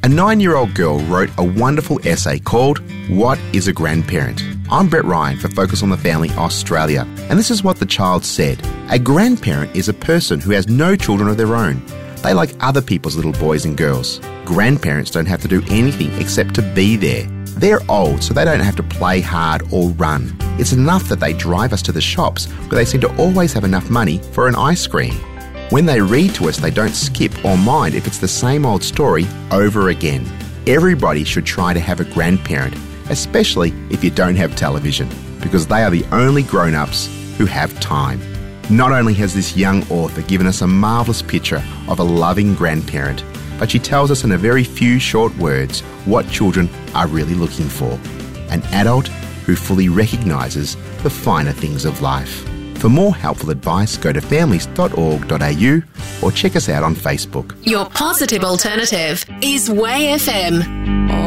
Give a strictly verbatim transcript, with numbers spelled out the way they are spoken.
A nine-year-old girl wrote a wonderful essay called What is a Grandparent? I'm Brett Ryan for Focus on the Family Australia, and this is what the child said. A grandparent is a person who has no children of their own. They like other people's little boys and girls. Grandparents don't have to do anything except to be there. They're old, so they don't have to play hard or run. It's enough that they drive us to the shops where they seem to always have enough money for an ice cream. When they read to us, they don't skip or mind if it's the same old story over again. Everybody should try to have a grandparent, especially if you don't have television, because they are the only grown-ups who have time. Not only has this young author given us a marvellous picture of a loving grandparent, but she tells us in a very few short words what children are really looking for. An adult who fully recognises the finer things of life. For more helpful advice, go to families dot org dot a u or check us out on Facebook. Your positive alternative is Way F M.